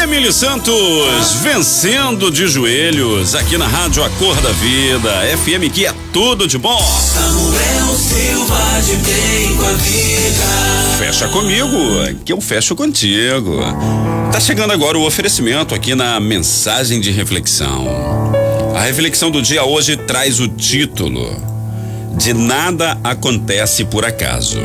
Emily Santos, vencendo de joelhos, aqui na Rádio A Cor da Vida, FM que é tudo de bom. Samuel Silva de bem com a vida. Fecha comigo, que eu fecho contigo. Tá chegando agora o oferecimento aqui na mensagem de reflexão. A reflexão do dia hoje traz o título: De nada acontece por acaso.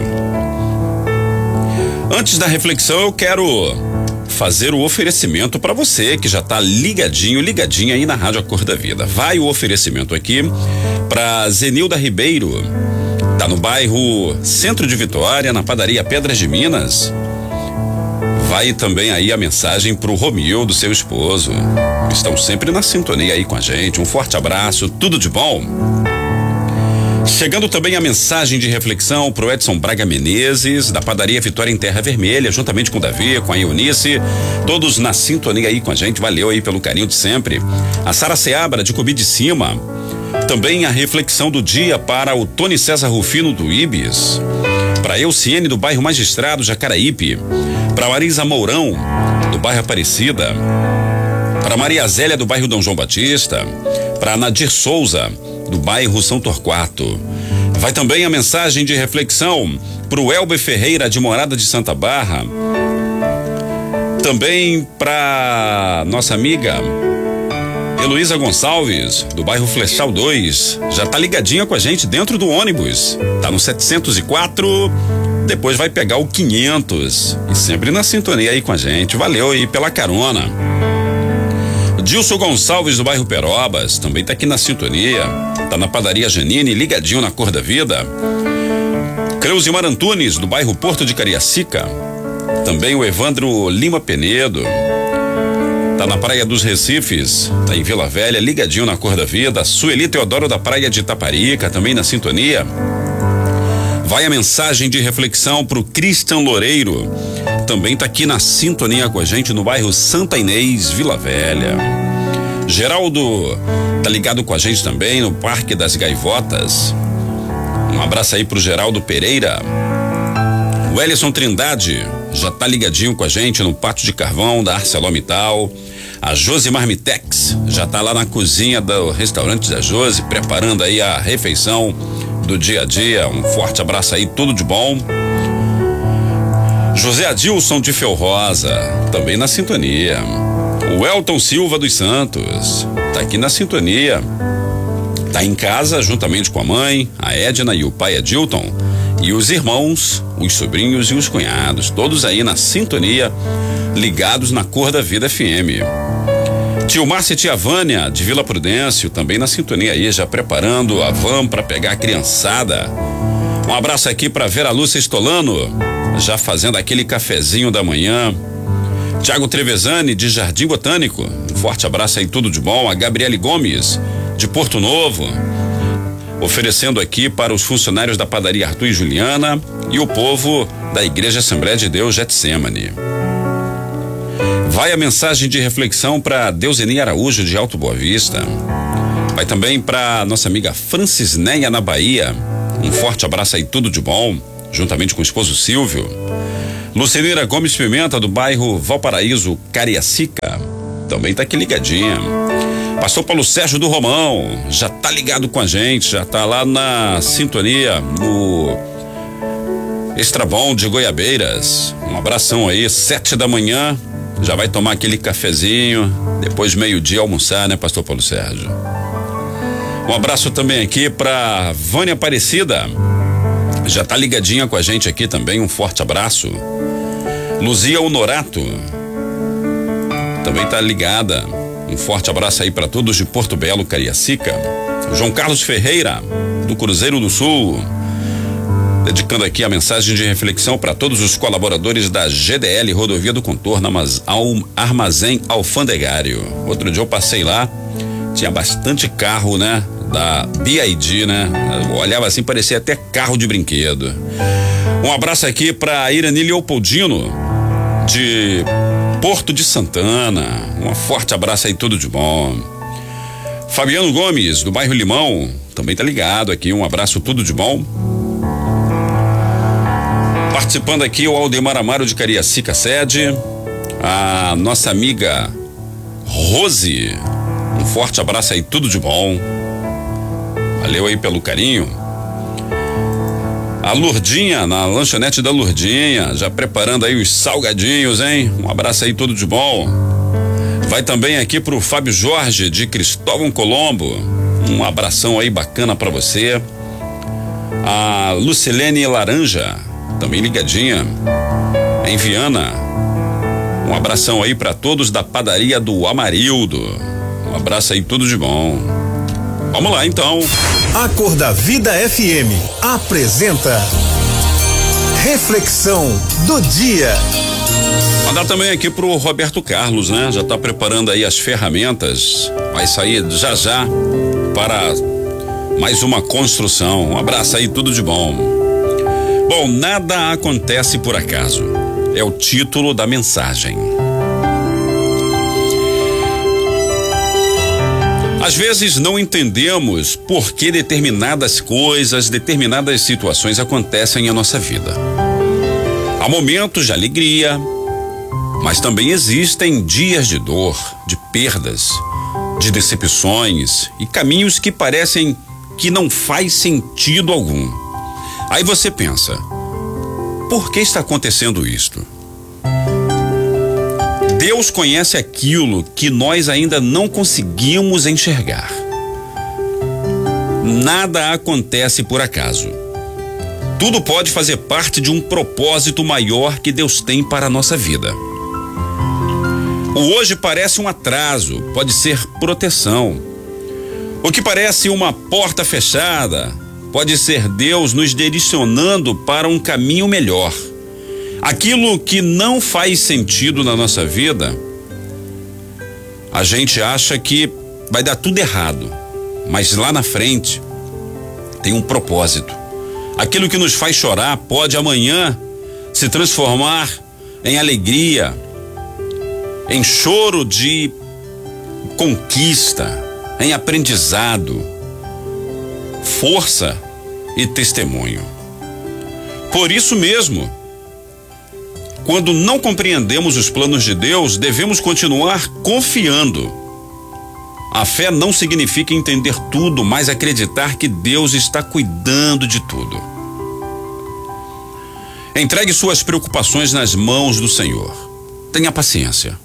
Antes da reflexão, eu quero fazer o oferecimento para você que já tá ligadinha aí na Rádio A Cor da Vida. Vai o oferecimento aqui para Zenilda Ribeiro, tá no bairro Centro de Vitória, na padaria Pedras de Minas. Vai também aí a mensagem pro Romildo, seu esposo. Estão sempre na sintonia aí com a gente. Um forte abraço, tudo de bom. Chegando também a mensagem de reflexão pro Edson Braga Menezes, da padaria Vitória em Terra Vermelha, juntamente com o Davi, com a Eunice, todos na sintonia aí com a gente. Valeu aí pelo carinho de sempre. A Sara Seabra, de Cubi de Cima. Também a reflexão do dia para o Tony César Rufino, do Ibis. Para Euciene, do bairro Magistrado, Jacaraípe. Para Marisa Mourão, do bairro Aparecida. Para Maria Zélia, do bairro Dom João Batista. Para Nadir Souza, do bairro São Torquato. Vai também a mensagem de reflexão pro Elber Ferreira, de Morada de Santa Barra. Também pra nossa amiga Heloísa Gonçalves, do bairro Flechal 2. Já tá ligadinha com a gente dentro do ônibus. Tá no 704, depois vai pegar o 500. E sempre na sintonia aí com a gente. Valeu aí pela carona. Dilson Gonçalves, do bairro Perobas, também tá aqui na sintonia. Tá na padaria Janine, ligadinho na Cor da Vida. Creusimar Antunes, do bairro Porto de Cariacica. Também o Evandro Lima Penedo. Tá na Praia dos Recifes, tá em Vila Velha, ligadinho na Cor da Vida. Sueli Teodoro, da Praia de Itaparica, também na sintonia. Vai a mensagem de reflexão pro Christian Loureiro. Também tá aqui na sintonia com a gente no bairro Santa Inês, Vila Velha. Geraldo tá ligado com a gente também no Parque das Gaivotas. Um abraço aí pro Geraldo Pereira. O Ellison Trindade já tá ligadinho com a gente no Pátio de Carvão da ArcelorMittal. A Josi Marmitex já tá lá na cozinha do restaurante da Josi, preparando aí a refeição do dia a dia. Um forte abraço aí, tudo de bom. José Adilson de Felrosa, também na sintonia. O Elton Silva dos Santos, tá aqui na sintonia. Tá em casa juntamente com a mãe, a Edna e o pai Adilton. E os irmãos, os sobrinhos e os cunhados, todos aí na sintonia, ligados na Cor da Vida FM. Tio Márcio e tia Vânia, de Vila Prudêncio, também na sintonia aí, já preparando a van para pegar a criançada. Um abraço aqui para Vera Lúcia Estolano, já fazendo aquele cafezinho da manhã. Tiago Trevezani, de Jardim Botânico, um forte abraço aí, tudo de bom. A Gabriele Gomes, de Porto Novo, oferecendo aqui para os funcionários da padaria Arthur e Juliana e o povo da Igreja Assembleia de Deus Getsemane. Vai a mensagem de reflexão para Deuseni Araújo, de Alto Boa Vista. Vai também para nossa amiga Francisneia, na Bahia. Um forte abraço aí, tudo de bom, juntamente com o esposo Silvio. Lucenira Gomes Pimenta, do bairro Valparaíso, Cariacica, também tá aqui ligadinha. Pastor Paulo Sérgio do Romão, já tá ligado com a gente, já tá lá na sintonia, no Extrabom de Goiabeiras. Um abração aí, 7 da manhã, já vai tomar aquele cafezinho, depois meio-dia almoçar, né, Pastor Paulo Sérgio? Um abraço também aqui pra Vânia Aparecida, já tá ligadinha com a gente aqui também, um forte abraço. Luzia Honorato também tá ligada, um forte abraço aí para todos de Porto Belo, Cariacica. João Carlos Ferreira, do Cruzeiro do Sul, dedicando aqui a mensagem de reflexão para todos os colaboradores da GDL, Rodovia do Contorno, Armazém Alfandegário. Outro dia eu passei lá, tinha bastante carro, né? Da BID, né? Eu olhava assim, parecia até carro de brinquedo. Um abraço aqui para Irani Leopoldino, de Porto de Santana. Um forte abraço aí, tudo de bom. Fabiano Gomes, do bairro Limão, também tá ligado aqui. Um abraço, tudo de bom. Participando aqui o Aldemar Amaro, de Cariacica sede. A nossa amiga Rose, um forte abraço aí, tudo de bom. Valeu aí pelo carinho. A Lurdinha, na lanchonete da Lurdinha, já preparando aí os salgadinhos, hein? Um abraço aí, tudo de bom. Vai também aqui pro Fábio Jorge, de Cristóvão Colombo. Um abração aí bacana pra você. A Lucilene Laranja, também ligadinha, em Viana. Um abração aí pra todos da padaria do Amarildo. Um abraço aí, tudo de bom. Vamos lá então. Acorda Vida FM apresenta Reflexão do Dia. Mandar também aqui pro Roberto Carlos, né? Já tá preparando aí as ferramentas. Vai sair já já para mais uma construção. Um abraço aí, tudo de bom. Bom, nada acontece por acaso. É o título da mensagem. Às vezes não entendemos por que determinadas coisas, determinadas situações acontecem em nossa vida. Há momentos de alegria, mas também existem dias de dor, de perdas, de decepções e caminhos que parecem que não faz sentido algum. Aí você pensa, por que está acontecendo isto? Deus conhece aquilo que nós ainda não conseguimos enxergar. Nada acontece por acaso. Tudo pode fazer parte de um propósito maior que Deus tem para a nossa vida. O hoje parece um atraso, pode ser proteção. O que parece uma porta fechada, pode ser Deus nos direcionando para um caminho melhor. Aquilo que não faz sentido na nossa vida, a gente acha que vai dar tudo errado, mas lá na frente tem um propósito. Aquilo que nos faz chorar pode amanhã se transformar em alegria, em choro de conquista, em aprendizado, força e testemunho. Por isso mesmo, quando não compreendemos os planos de Deus, devemos continuar confiando. A fé não significa entender tudo, mas acreditar que Deus está cuidando de tudo. Entregue suas preocupações nas mãos do Senhor. Tenha paciência.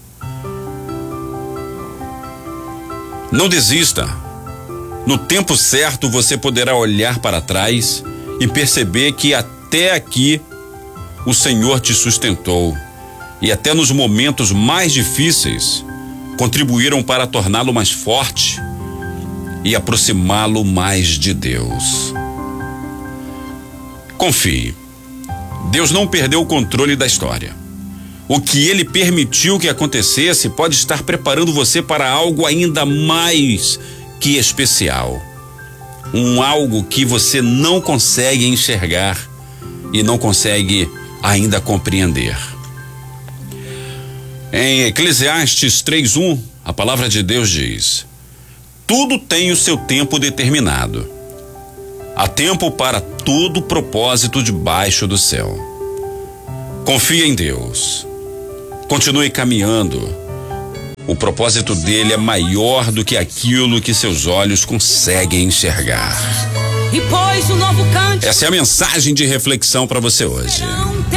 Não desista. No tempo certo, você poderá olhar para trás e perceber que até aqui o Senhor te sustentou e até nos momentos mais difíceis contribuíram para torná-lo mais forte e aproximá-lo mais de Deus. Confie. Deus não perdeu o controle da história. O que Ele permitiu que acontecesse pode estar preparando você para algo ainda mais que especial. Algo que você não consegue enxergar e não consegue ainda compreender. Em Eclesiastes 3:1, a palavra de Deus diz: tudo tem o seu tempo determinado. Há tempo para todo propósito debaixo do céu. Confie em Deus. Continue caminhando. O propósito dele é maior do que aquilo que seus olhos conseguem enxergar. E pôs um novo cântico. Essa é a mensagem de reflexão para você hoje.